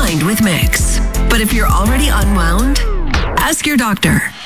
Unwind with Mix. But if you're already unwound, ask your doctor.